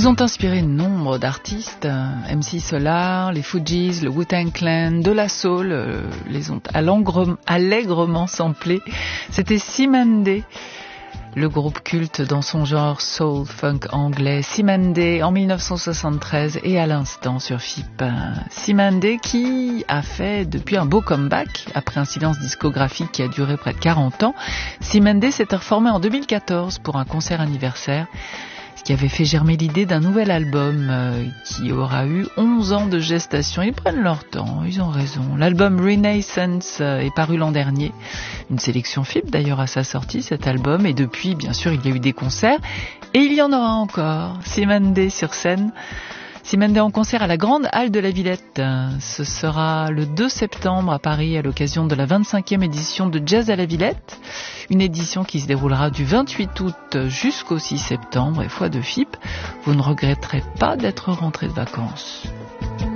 ont inspiré nombre d'artistes, MC Solar, les Fugees, le Wu-Tang Clan, de la soul, les ont allègrement samplés. C'était Cymande, le groupe culte dans son genre soul funk anglais. Cymande en 1973 et à l'instant sur FIP. Cymande qui a fait depuis un beau comeback après un silence discographique qui a duré près de 40 ans. Cymande s'était reformé en 2014 pour un concert anniversaire, ce qui avait fait germer l'idée d'un nouvel album qui aura eu 11 ans de gestation. Ils prennent leur temps, ils ont raison. L'album Renaissance est paru l'an dernier. Une sélection FIP d'ailleurs à sa sortie, cet album. Et depuis, bien sûr, il y a eu des concerts. Et il y en aura encore. Cymande sur scène. Cymande en concert à la Grande Halle de la Villette. Ce sera le 2 septembre à Paris à l'occasion de la 25e édition de Jazz à la Villette. Une édition qui se déroulera du 28 août jusqu'au 6 septembre. Et foi de FIP, vous ne regretterez pas d'être rentré de vacances.